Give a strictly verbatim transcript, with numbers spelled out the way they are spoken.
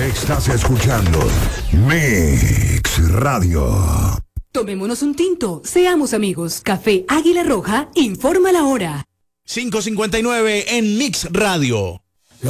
Estás escuchando Mix Radio. Tomémonos un tinto, seamos amigos. Café Águila Roja informa la hora. cinco cincuenta y nueve en Mix Radio.